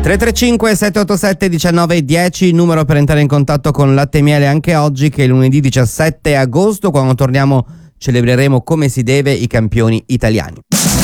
335 787 1910, numero per entrare in contatto con Latte e Miele anche oggi, che è lunedì 17 agosto, quando torniamo celebreremo come si deve i campioni italiani.